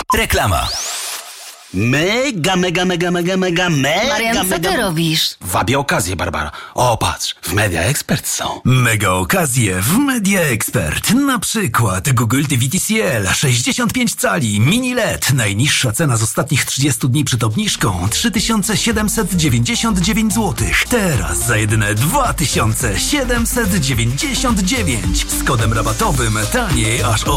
Reklama. Mega. Marian, co ty robisz? Wabię okazję, Barbara. O, patrz, w Media Expert są. Mega okazje w Media Expert. Na przykład Google TV TCL 65 cali mini LED. Najniższa cena z ostatnich 30 dni przed obniżką 3799 zł. Teraz za jedyne 2799 z kodem rabatowym taniej aż o